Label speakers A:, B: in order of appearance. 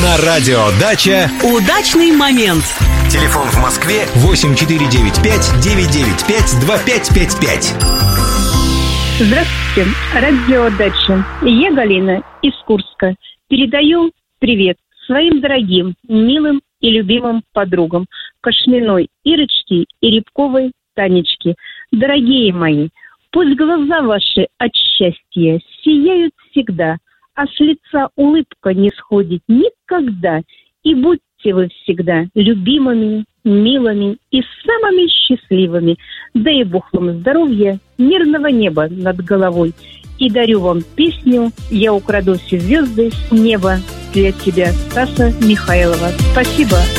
A: На радио «Дача»
B: удачный момент.
A: Телефон в Москве 8495-995-2555.
C: Здравствуйте, радио «Дача». Я Галина из Курска. Передаю привет своим дорогим, милым и любимым подругам Кошминой Ирочке и Рябковой Танечке. Дорогие мои, пусть глаза ваши от счастья сияют всегда, а с лица улыбка не сходит никогда. И будьте вы всегда любимыми, милыми и самыми счастливыми. Дай Бог вам здоровья, мирного неба над головой. И дарю вам песню «Я украду все звезды с неба» для тебя, Стаса Михайлова. Спасибо.